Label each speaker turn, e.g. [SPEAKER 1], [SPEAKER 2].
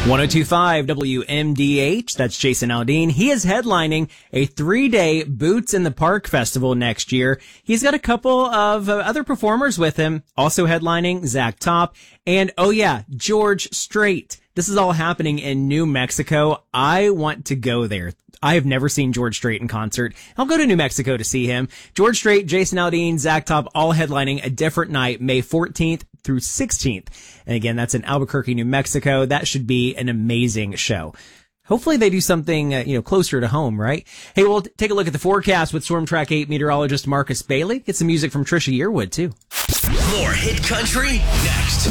[SPEAKER 1] 1025 WMDH, that's Jason Aldean. He is headlining a 3-day Boots in the Park festival next year. He's got a couple of other performers with him, also headlining Zach Top, and George Strait. This is all happening in New Mexico. I want to go there. I have never seen George Strait in concert. I'll go to New Mexico to see him. George Strait, Jason Aldean, Zach Top, all headlining a different night, May 14th through 16th. And again, that's in Albuquerque, New Mexico. That should be an amazing show. Hopefully they do something, closer to home, right? Hey, we'll take a look at the forecast with Storm Track 8 meteorologist Marcus Bailey. Get some music from Trisha Yearwood, too.
[SPEAKER 2] More Hit Country next.